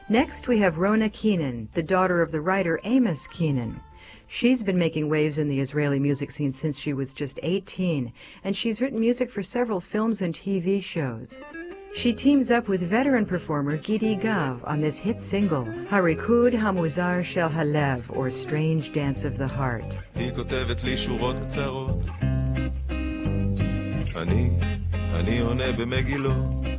Next, we have Rona Keenan, the daughter of the writer Amos Keenan. She's been making waves in the Israeli music scene since she was just 18, and she's written music for several films and TV shows. She teams up with veteran performer Gidi Gav on this hit single, Harikud Hamuzar Shel Halev, or Strange Dance of the Heart. היא כותבת לי שורות קצרות, אני עונה במגילות.